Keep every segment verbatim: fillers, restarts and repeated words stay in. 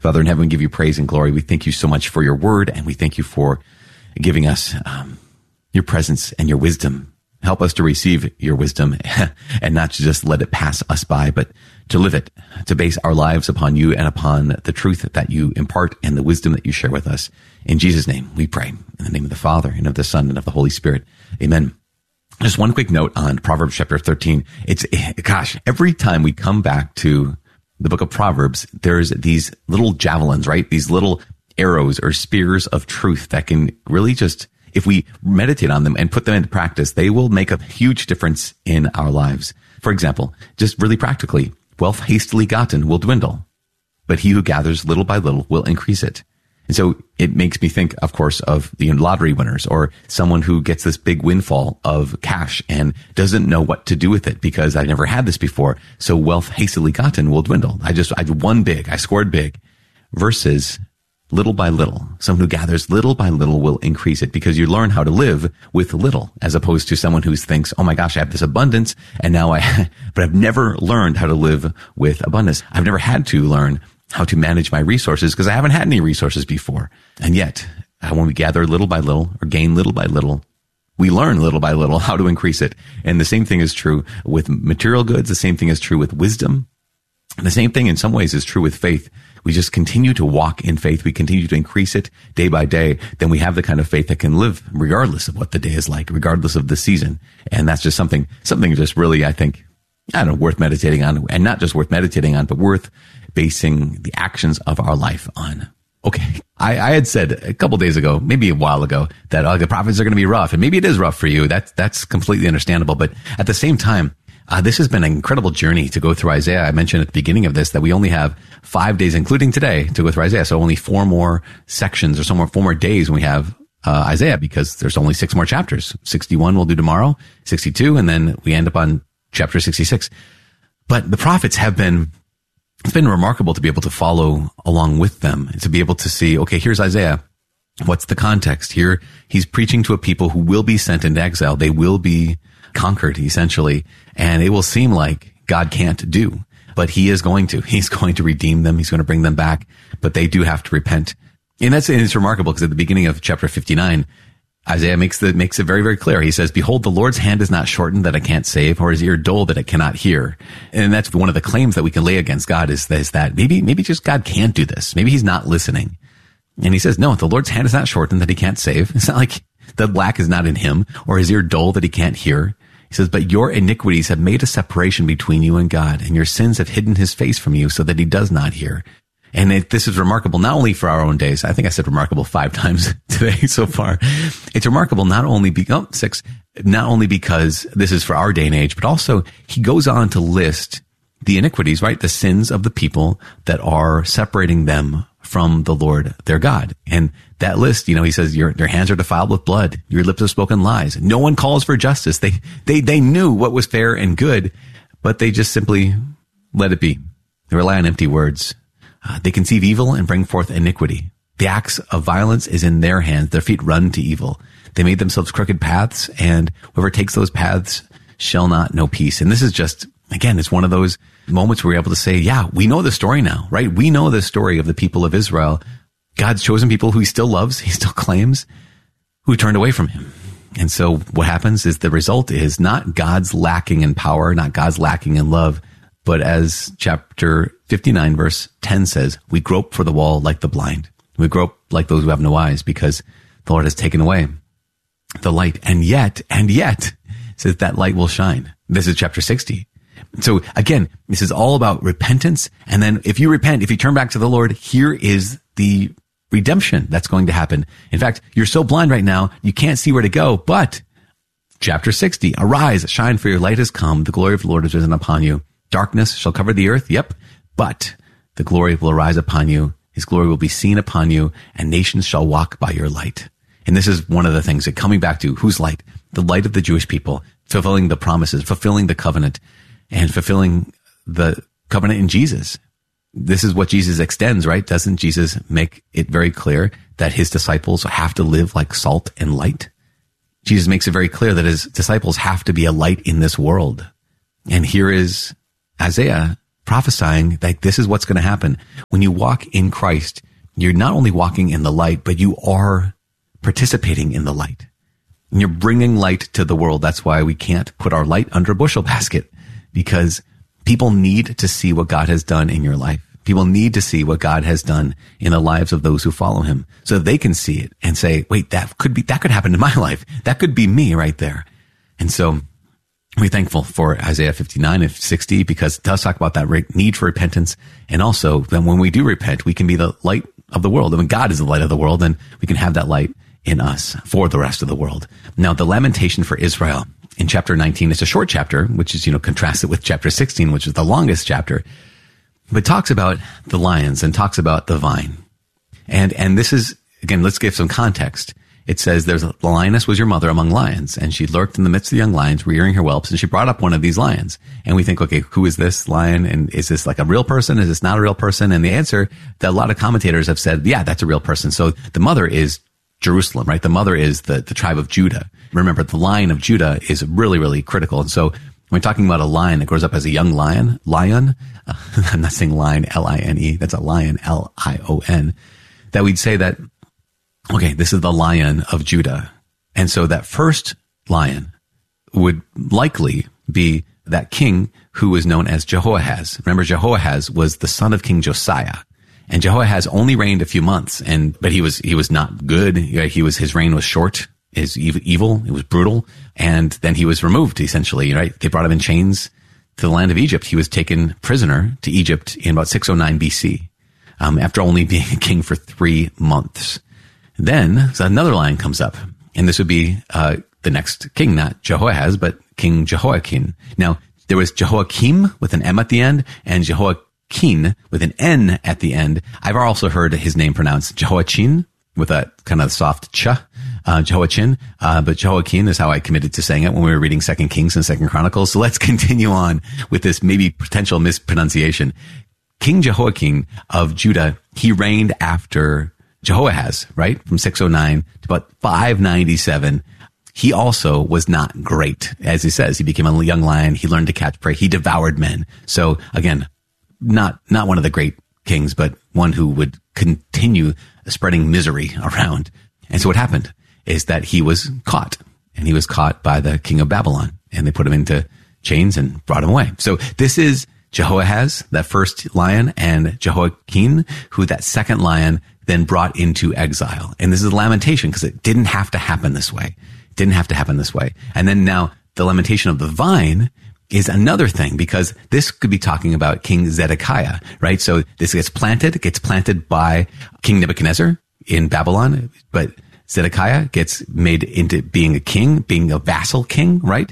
Father in heaven, we give you praise and glory. We thank you so much for your word, and we thank you for giving us um, your presence and your wisdom. Help us to receive your wisdom and not to just let it pass us by, but to live it, to base our lives upon you and upon the truth that you impart and the wisdom that you share with us. In Jesus' name, we pray. In the name of the Father, and of the Son, and of the Holy Spirit. Amen. Just one quick note on Proverbs chapter thirteen. It's, gosh, every time we come back to the book of Proverbs, there's these little javelins, right? These little arrows or spears of truth that can really just, if we meditate on them and put them into practice, they will make a huge difference in our lives. For example, just really practically, wealth hastily gotten will dwindle, but he who gathers little by little will increase it. And so it makes me think, of course, of the lottery winners or someone who gets this big windfall of cash and doesn't know what to do with it because I never had this before. So wealth hastily gotten will dwindle. I just, I won big. I scored big versus little by little. Someone who gathers little by little will increase it because you learn how to live with little as opposed to someone who thinks, oh my gosh, I have this abundance and now I, but I've never learned how to live with abundance. I've never had to learn how to manage my resources because I haven't had any resources before. And yet, when we gather little by little or gain little by little, we learn little by little how to increase it. And the same thing is true with material goods. The same thing is true with wisdom. And the same thing in some ways is true with faith. We just continue to walk in faith. We continue to increase it day by day. Then we have the kind of faith that can live regardless of what the day is like, regardless of the season. And that's just something, something just really, I think, I don't know, worth meditating on, and not just worth meditating on, but worth basing the actions of our life on. Okay. I, I had said a couple days ago, maybe a while ago, that oh, the prophets are going to be rough, and maybe it is rough for you. That's, that's completely understandable. But at the same time, uh, this has been an incredible journey to go through Isaiah. I mentioned at the beginning of this that we only have five days, including today, to go through Isaiah. So only four more sections or some more, four more days when we have uh, Isaiah, because there's only six more chapters. sixty-one we'll do tomorrow, sixty-two, and then we end up on chapter sixty-six. But the prophets have been, it's been remarkable to be able to follow along with them and to be able to see, okay, here's Isaiah. What's the context here? He's preaching to a people who will be sent into exile. They will be conquered, essentially, and it will seem like God can't do, but he is going to. He's going to redeem them. He's going to bring them back, but they do have to repent. And that's, and it's remarkable because at the beginning of chapter fifty-nine, Isaiah makes the, makes it very, very clear. He says, behold, the Lord's hand is not shortened that it can't save, or his ear dull that it cannot hear. And that's one of the claims that we can lay against God is, is that maybe, maybe just God can't do this. Maybe he's not listening. And he says, no, the Lord's hand is not shortened that he can't save. It's not like the lack is not in him, or his ear dull that he can't hear. He says, but your iniquities have made a separation between you and God, and your sins have hidden his face from you so that he does not hear. And it, this is remarkable not only for our own days. I think I said remarkable five times today so far. It's remarkable not only be, oh, six, not only because this is for our day and age, but also he goes on to list the iniquities, right? The sins of the people that are separating them from the Lord, their God. And that list, you know, he says, your, your hands are defiled with blood. Your lips have spoken lies. No one calls for justice. They, they, they knew what was fair and good, but they just simply let it be. They rely on empty words. Uh, they conceive evil and bring forth iniquity. The axe of violence is in their hands. Their feet run to evil. They made themselves crooked paths, and whoever takes those paths shall not know peace. And this is just, again, it's one of those moments where we're able to say, yeah, we know the story now, right? We know the story of the people of Israel, God's chosen people who he still loves, he still claims, who turned away from him. And so what happens is the result is not God's lacking in power, not God's lacking in love, but as chapter fifty-nine verse ten says, we grope for the wall like the blind. We grope like those who have no eyes because the Lord has taken away the light. And yet, and yet, says that light will shine. This is chapter sixty. So again, this is all about repentance. And then if you repent, if you turn back to the Lord, here is the redemption that's going to happen. In fact, you're so blind right now, you can't see where to go. But chapter sixty, arise, shine, for your light has come. The glory of the Lord has risen upon you. Darkness shall cover the earth. Yep. But the glory will arise upon you. His glory will be seen upon you, and nations shall walk by your light. And this is one of the things that coming back to whose light? The light of the Jewish people, fulfilling the promises, fulfilling the covenant, and fulfilling the covenant in Jesus. This is what Jesus extends, right? Doesn't Jesus make it very clear that his disciples have to live like salt and light? Jesus makes it very clear that his disciples have to be a light in this world. And here is Isaiah prophesying that this is what's going to happen. When you walk in Christ, you're not only walking in the light, but you are participating in the light. And you're bringing light to the world. That's why we can't put our light under a bushel basket, because people need to see what God has done in your life. People need to see what God has done in the lives of those who follow him, so they can see it and say, wait, that could be, that could happen in my life. That could be me right there. And so we're thankful for Isaiah fifty-nine and sixty, because it does talk about that need for repentance. And also that when we do repent, we can be the light of the world. I mean, God is the light of the world, and we can have that light in us for the rest of the world. Now, the lamentation for Israel in chapter nineteen, it's a short chapter, which is, you know, contrasted with chapter sixteen, which is the longest chapter, but talks about the lions and talks about the vine. And, and this is, again, let's give some context. It says, there's a, the lioness was your mother among lions, and she lurked in the midst of the young lions, rearing her whelps, and she brought up one of these lions. And we think, okay, who is this lion? And is this like a real person? Is this not a real person? And the answer that a lot of commentators have said, yeah, that's a real person. So the mother is Jerusalem, right? The mother is the, the tribe of Judah. Remember, the Lion of Judah is really, really critical. And so when we're talking about a lion that grows up as a young lion, lion, uh, I'm not saying lion, L I N E, that's a lion, L I O N, that we'd say that, okay, this is the Lion of Judah. And so that first lion would likely be that king who was known as Jehoahaz. Remember, Jehoahaz was the son of King Josiah. And Jehoahaz only reigned a few months, and but he was he was not good. He was his reign was short, is evil, it was brutal, and then he was removed essentially. Right? They brought him in chains to the land of Egypt. He was taken prisoner to Egypt in about six oh nine B C, um, after only being a king for three months. Then so another lion comes up, and this would be uh, the next king, not Jehoahaz, but King Jehoiakim. Now there was Jehoiakim with an M at the end, and Jehoiakim Keen with an N at the end. I've also heard his name pronounced Jehoiachin with a kind of soft ch, uh, Jehoiachin, uh, but Jehoiakim is how I committed to saying it when we were reading Second Kings and Second Chronicles. So let's continue on with this maybe potential mispronunciation. King Jehoiakim of Judah, he reigned after Jehoahaz, right? From six oh nine to about five ninety-seven. He also was not great. As he says, he became a young lion. He learned to catch prey. He devoured men. So again, Not, not one of the great kings, but one who would continue spreading misery around. And so what happened is that he was caught, and he was caught by the king of Babylon, and they put him into chains and brought him away. So this is Jehoahaz, that first lion, and Jehoiakim, who that second lion then brought into exile. And this is a lamentation because it didn't have to happen this way. It didn't have to happen this way. And then now the lamentation of the vine is another thing, because this could be talking about King Zedekiah, right? So this gets planted, it gets planted by King Nebuchadnezzar in Babylon, but Zedekiah gets made into being a king, being a vassal king, right?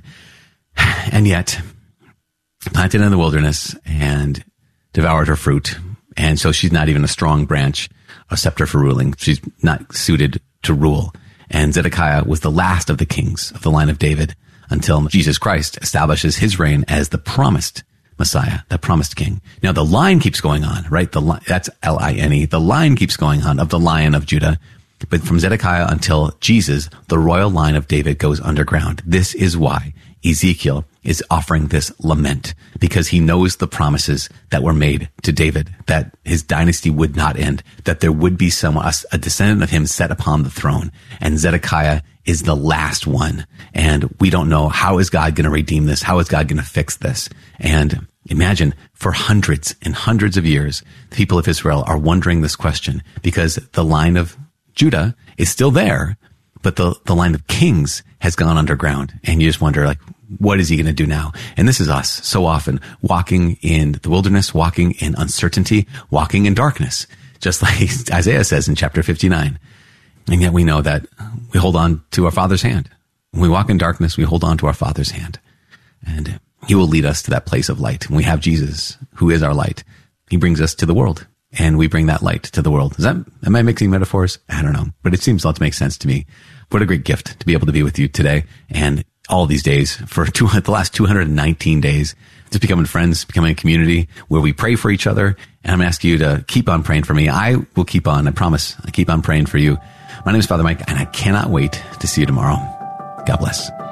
And yet planted in the wilderness and devoured her fruit. And so she's not even a strong branch, a scepter for ruling. She's not suited to rule. And Zedekiah was the last of the kings of the line of David, until Jesus Christ establishes his reign as the promised Messiah, the promised king. Now the line keeps going on, right? The li- that's L I N E. The line keeps going on of the Lion of Judah. But from Zedekiah until Jesus, the royal line of David goes underground. This is why Ezekiel is offering this lament, because he knows the promises that were made to David, that his dynasty would not end, that there would be someone, a descendant of him set upon the throne. And Zedekiah is the last one. And we don't know, how is God going to redeem this? How is God going to fix this? And imagine, for hundreds and hundreds of years, the people of Israel are wondering this question, because the line of Judah is still there, but the, the line of kings has gone underground. And you just wonder, like, what is he going to do now? And this is us so often walking in the wilderness, walking in uncertainty, walking in darkness, just like Isaiah says in chapter fifty-nine. And yet we know that we hold on to our Father's hand. When we walk in darkness, we hold on to our Father's hand, and he will lead us to that place of light. When we have Jesus, who is our light, he brings us to the world, and we bring that light to the world. Is that, am I mixing metaphors? I don't know, but it seems all to make sense to me. What a great gift to be able to be with you today and all these days for two, the last two hundred nineteen days, just becoming friends, becoming a community where we pray for each other. And I'm going to ask you to keep on praying for me. I will keep on. I promise. I keep on praying for you. My name is Father Mike, and I cannot wait to see you tomorrow. God bless.